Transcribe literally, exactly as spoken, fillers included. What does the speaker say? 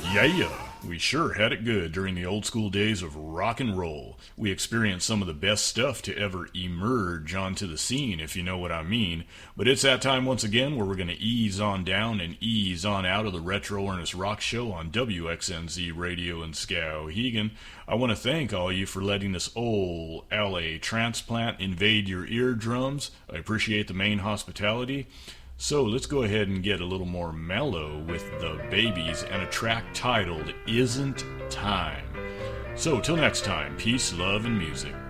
Yeah, we sure had it good during the old school days of rock and roll. We experienced some of the best stuff to ever emerge onto the scene, if you know what I mean. But it's that time once again where we're going to ease on down and ease on out of the Retro Ernest Rock Show on W X N Z Radio in Skowhegan. I want to thank all you for letting this old L A transplant invade your eardrums. I appreciate the main hospitality. So let's go ahead and get a little more mellow with the Babies and a track titled Isn't Time. So till next time, peace, love, and music.